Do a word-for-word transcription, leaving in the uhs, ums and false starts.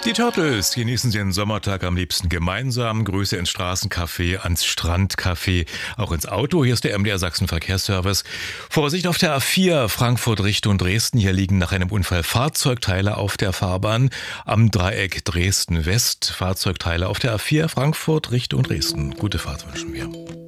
Die Turtles genießen den Sommertag am liebsten gemeinsam. Grüße ins Straßencafé, ans Strandcafé, auch ins Auto. Hier ist der M D R Sachsen Verkehrsservice. Vorsicht auf der A vier Frankfurt Richtung Dresden. Hier liegen nach einem Unfall Fahrzeugteile auf der Fahrbahn. Am Dreieck Dresden West Fahrzeugteile auf der A vier Frankfurt Richtung Dresden. Gute Fahrt wünschen wir.